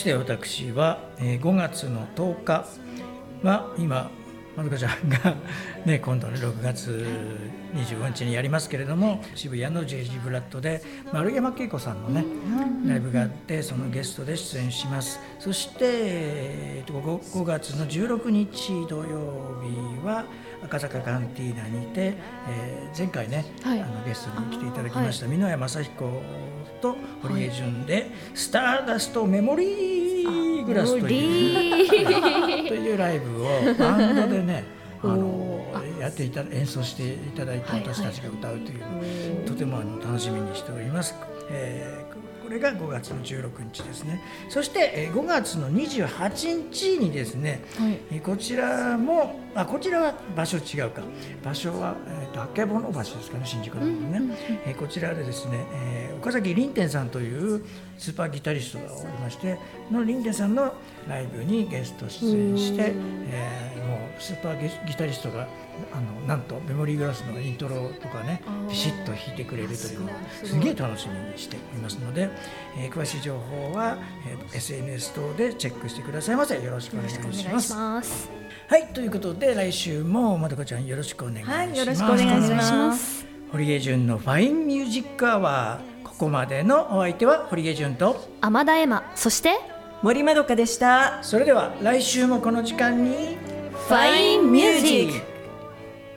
して私は、5月の10日は今まどかちゃんが、ね、今度の6月25日にやりますけれども、渋谷の JG ブラッドで丸山恵子さんのねライブがあって、そのゲストで出演します。そして、5月の16日土曜日は赤坂カンティーナにて、前回ね、ゲストに来ていただきました箕輪雅彦と堀江潤で、スターダストメモリーグラスというライブをバンドでねやって演奏していただいて、私たちが歌うという、とても楽しみにしております。これが5月の16日ですね。そして5月の28日にですね、こちらもこちらは場所違うか、場所はあけぼの橋ですかね、新宿のね、こちらでですね、岡崎凛天さんというスーパーギタリストがおりまして、の凛天さんのライブにゲスト出演して、もうスーパーギタリストがなんとメモリーグラスのイントロとかねビシッと弾いてくれるというのをすげえ楽しみにしておりますので、詳しい情報は、SNS 等でチェックしてくださいませ。よろしくお願いします。はい、ということで来週もまどかちゃんよろしくお願いします。 はい、よろしくお願いします。 堀江潤のファインミュージックアワー、ここまでのお相手は堀江潤と天田恵麻、そして森まどかでした。 それでは来週もこの時間にファインミュージック。